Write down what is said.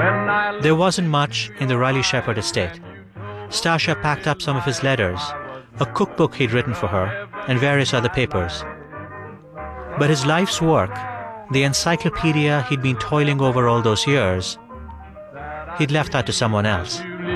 There wasn't much in the Riley Shepard estate. Stasha packed up some of his letters, a cookbook he'd written for her, and various other papers. But his life's work, the encyclopedia he'd been toiling over all those years, he'd left that to someone else.